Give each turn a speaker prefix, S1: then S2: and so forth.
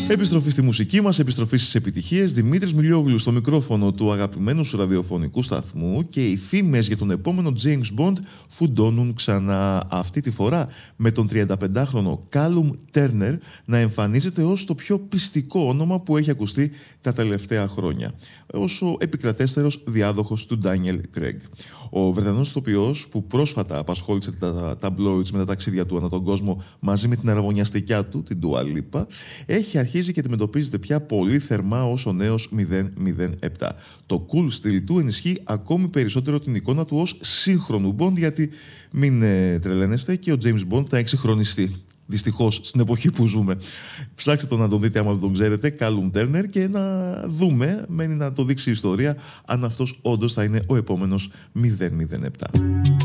S1: Επιστροφή στη μουσική μας, επιστροφή στις επιτυχίες. Δημήτρης Μιλιόγλου στο μικρόφωνο του αγαπημένου σου ραδιοφωνικού σταθμού και οι φήμες για τον επόμενο James Bond φουντώνουν ξανά. Αυτή τη φορά με τον 35χρονο Callum Turner να εμφανίζεται ως το πιο πιστικό όνομα που έχει ακουστεί τα τελευταία χρόνια, ως ο επικρατέστερος διάδοχος του Daniel Craig. Ο Βρετανός ηθοποιός που πρόσφατα απασχόλησε τα tabloids με τα ταξίδια του ανά τον κόσμο μαζί με την αραβωνιαστικιά του, την Dua Lipa, έχει αρχίσει και αντιμετωπίζεται πια πολύ θερμά ως ο νέος 007. Το cool στυλ του ενισχύει ακόμη περισσότερο την εικόνα του ως σύγχρονου Bond, γιατί μην τρελαίνεστε, και ο James Bond θα εξυγχρονιστεί. Δυστυχώς, στην εποχή που ζούμε. Ψάξτε το να τον δείτε άμα δεν τον ξέρετε, Callum Turner, και να δούμε, μένει να το δείξει η ιστορία, αν αυτός όντως θα είναι ο επόμενος 007.